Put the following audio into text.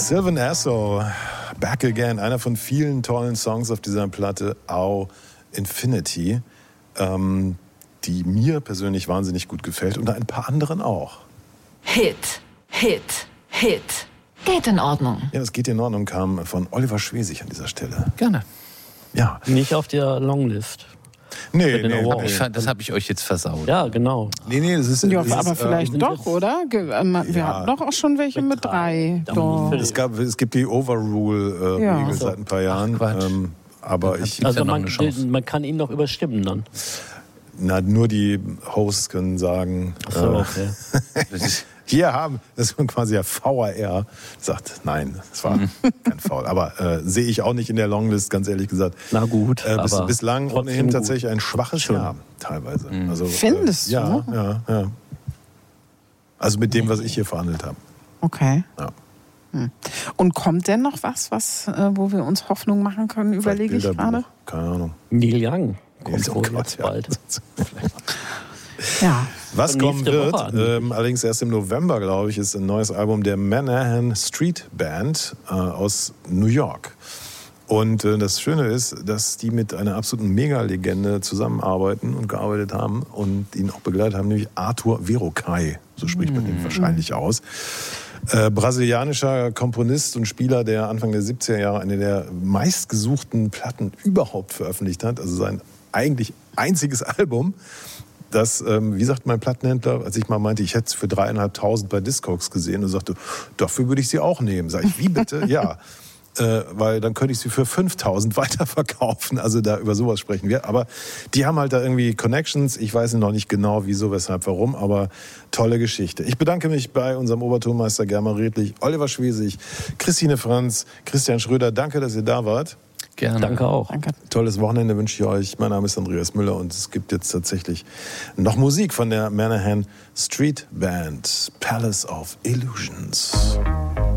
Sylvan Esso, Back Again, einer von vielen tollen Songs auf dieser Platte, Au Infinity, die mir persönlich wahnsinnig gut gefällt und ein paar anderen auch. Hit. Geht in Ordnung. Ja, das geht in Ordnung, kam von Oliver Schwesig an dieser Stelle. Gerne. Ja. Nicht auf der Longlist. Nee. Das habe ich euch jetzt versaut. Ja, genau. Nee, das ist... Ja, das aber ist, vielleicht doch, oder? Wir hatten doch auch schon welche mit 3. Es gibt die Overrule-Regel seit ein paar Jahren. Aber man kann ihn noch überstimmen dann. Na, nur die Hosts können sagen... Ach so, okay. Das ist quasi der VAR, sagt, nein, es war kein Foul. Aber sehe ich auch nicht in der Longlist, ganz ehrlich gesagt. Na gut, aber bislang ohnehin tatsächlich ein schwaches Jahr, teilweise. Also, findest du? Ja. Also mit dem, was ich hier verhandelt habe. Okay. Ja. Und kommt denn noch was, wo wir uns Hoffnung machen können, überlege ich gerade? Keine Ahnung. Neil Young kommt jetzt bald. Ja. Was kommen wird, allerdings erst im November, glaube ich, ist ein neues Album der Manhattan Street Band aus New York. Und das Schöne ist, dass die mit einer absoluten Megalegende zusammenarbeiten und gearbeitet haben und ihn auch begleitet haben, nämlich Arthur Verocai, so spricht man ihn wahrscheinlich aus. Brasilianischer Komponist und Spieler, der Anfang der 70er Jahre eine der meistgesuchten Platten überhaupt veröffentlicht hat, also sein eigentlich einziges Album. Das, wie sagt mein Plattenhändler, als ich mal meinte, ich hätte es für 3.500 bei Discogs gesehen und sagte, dafür würde ich sie auch nehmen. Sag ich, wie bitte? Ja, weil dann könnte ich sie für 5.000 weiterverkaufen. Also da über sowas sprechen wir. Aber die haben halt da irgendwie Connections. Ich weiß noch nicht genau, wieso, weshalb, warum, aber tolle Geschichte. Ich bedanke mich bei unserem Obertonmeister Germar Redlich, Oliver Schwesig, Christine Franz, Christian Schröder. Danke, dass ihr da wart. Gerne. Danke auch. Danke. Tolles Wochenende wünsche ich euch. Mein Name ist Andreas Müller und es gibt jetzt tatsächlich noch Musik von der Manhattan Street Band, Palace of Illusions.